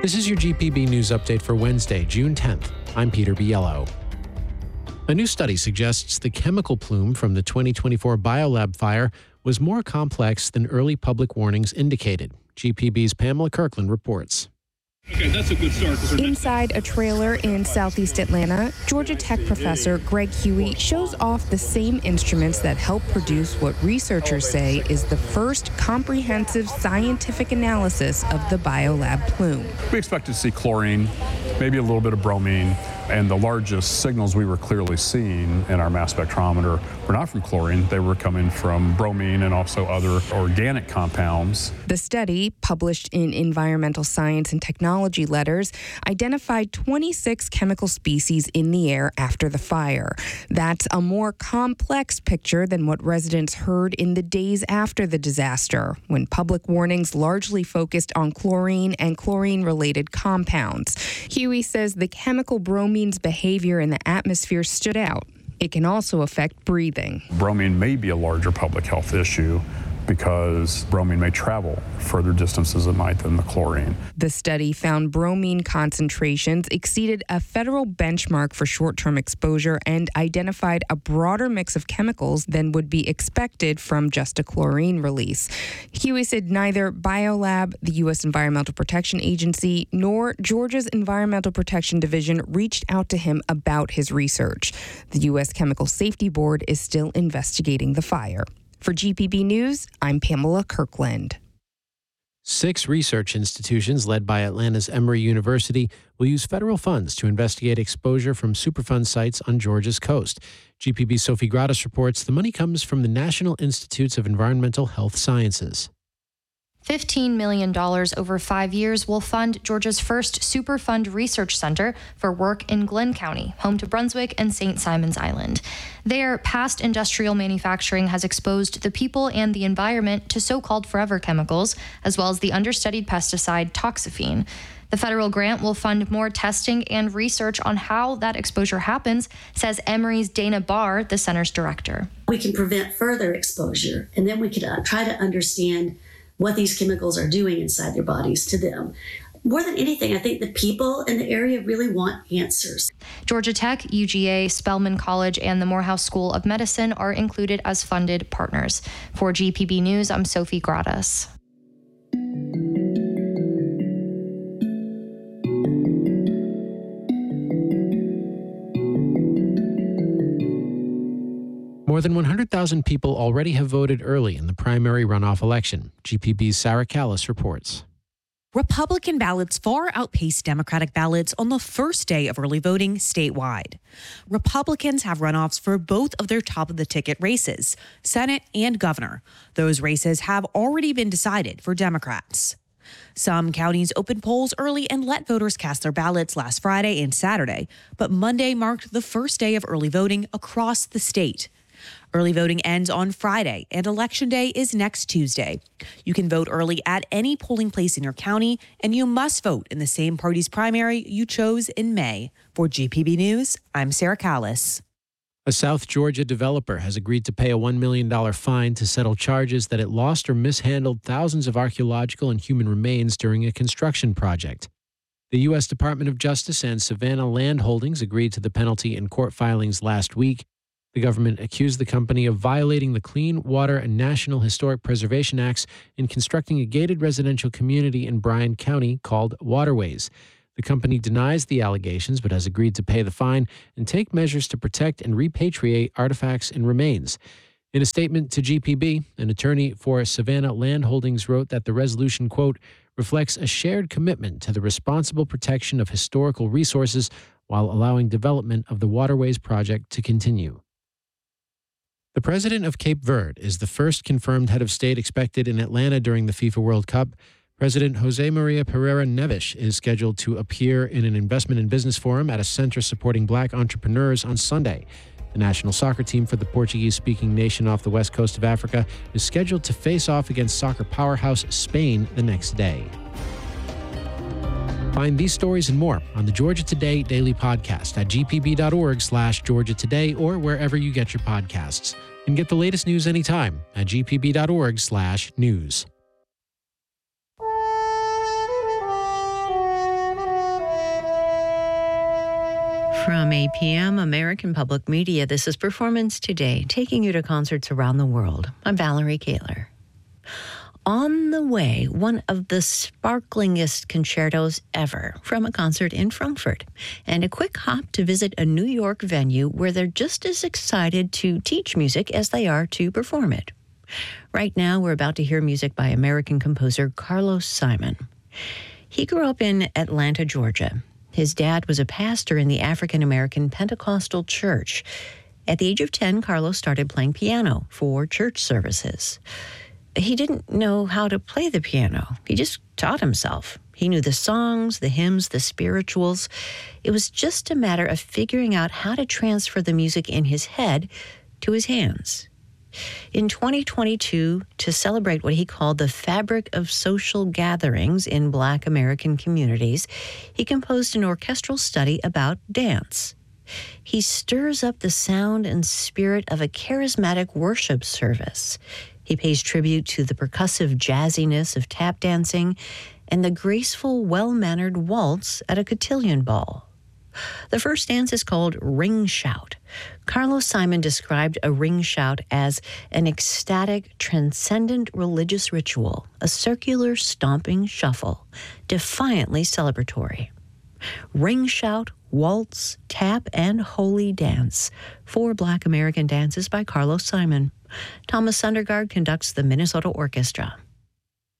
This is your GPB News Update for Wednesday, June 10th. I'm Peter Biello. A new study suggests the chemical plume from the 2024 Biolab fire was more complex than early public warnings indicated. GPB's Pamela Kirkland reports. Okay, that's a good start. Inside a trailer in southeast Atlanta, Georgia Tech professor Greg Huey shows off the same instruments that help produce what researchers say is the first comprehensive scientific analysis of the Biolab plume. We expect to see chlorine, maybe a little bit of bromine, and the largest signals we were clearly seeing in our mass spectrometer were not from chlorine. They were coming from bromine and also other organic compounds. The study, published in Environmental Science and Technology Letters, identified 26 chemical species in the air after the fire. That's a more complex picture than what residents heard in the days after the disaster, when public warnings largely focused on chlorine and chlorine-related compounds. Huey says the chemical bromine's behavior in the atmosphere stood out. It can also affect breathing. Bromine may be a larger public health issue because bromine may travel further distances it might than the chlorine. The study found bromine concentrations exceeded a federal benchmark for short-term exposure and identified a broader mix of chemicals than would be expected from just a chlorine release. Huey said neither Biolab, the U.S. Environmental Protection Agency, nor Georgia's Environmental Protection Division reached out to him about his research. The U.S. Chemical Safety Board is still investigating the fire. For GPB News, I'm Pamela Kirkland. 6 research institutions led by Atlanta's Emory University will use federal funds to investigate exposure from Superfund sites on Georgia's coast. GPB's Sophie Gratis reports the money comes from the National Institutes of Environmental Health Sciences. $15 million over 5 years will fund Georgia's first Superfund Research Center for work in Glenn County, home to Brunswick and St. Simons Island. There, past industrial manufacturing has exposed the people and the environment to so-called forever chemicals, as well as the understudied pesticide toxaphene. The federal grant will fund more testing and research on how that exposure happens, says Emory's Dana Barr, the center's director. We can prevent further exposure, and then we can try to understand what these chemicals are doing inside their bodies to them. More than anything, I think the people in the area really want answers. Georgia Tech, UGA, Spelman College, and the Morehouse School of Medicine are included as funded partners. For GPB News, I'm Sophie Gratis. More than 100,000 people already have voted early in the primary runoff election. GPB's Sarah Callis reports. Republican ballots far outpaced Democratic ballots on the first day of early voting statewide. Republicans have runoffs for both of their top-of-the-ticket races, Senate and governor. Those races have already been decided for Democrats. Some counties opened polls early and let voters cast their ballots last Friday and Saturday, but Monday marked the first day of early voting across the state. Early voting ends on Friday, and Election Day is next Tuesday. You can vote early at any polling place in your county, and you must vote in the same party's primary you chose in May. For GPB News, I'm Sarah Callis. A South Georgia developer has agreed to pay a $1 million fine to settle charges that it lost or mishandled thousands of archaeological and human remains during a construction project. The U.S. Department of Justice and Savannah Land Holdings agreed to the penalty in court filings last week. The government accused the company of violating the Clean Water and National Historic Preservation Acts in constructing a gated residential community in Bryan County called Waterways. The company denies the allegations but has agreed to pay the fine and take measures to protect and repatriate artifacts and remains. In a statement to GPB, an attorney for Savannah Land Holdings wrote that the resolution, quote, reflects a shared commitment to the responsible protection of historical resources while allowing development of the Waterways project to continue. The president of Cape Verde is the first confirmed head of state expected in Atlanta during the FIFA World Cup. President Jose Maria Pereira Neves is scheduled to appear in an investment and business forum at a center supporting black entrepreneurs on Sunday. The national soccer team for the Portuguese-speaking nation off the west coast of Africa is scheduled to face off against soccer powerhouse Spain the next day. Find these stories and more on the Georgia Today Daily Podcast at gpb.org/Georgia Today or wherever you get your podcasts. And get the latest news anytime at gpb.org/news. From APM, American Public Media, this is Performance Today, taking you to concerts around the world. I'm Valerie Kaler. On the way, one of the sparklingest concertos ever from a concert in Frankfurt, and a quick hop to visit a New York venue where they're just as excited to teach music as they are to perform it. Right now, we're about to hear music by American composer Carlos Simon. He grew up in Atlanta, Georgia. His dad was a pastor in the African-American Pentecostal church. At the age of 10, Carlos started playing piano for church services. He didn't know how to play the piano. He just taught himself. He knew the songs, the hymns, the spirituals. It was just a matter of figuring out how to transfer the music in his head to his hands. In 2022, to celebrate what he called the fabric of social gatherings in Black American communities, he composed an orchestral study about dance. He stirs up the sound and spirit of a charismatic worship service. He pays tribute to the percussive jazziness of tap dancing and the graceful, well-mannered waltz at a cotillion ball. The first dance is called Ring Shout. Carlos Simon described a ring shout as an ecstatic, transcendent religious ritual, a circular stomping shuffle, defiantly celebratory. Ring Shout, Waltz, Tap, and Holy Dance, 4 Black American dances by Carlos Simon. Thomas Sundergaard conducts the Minnesota Orchestra.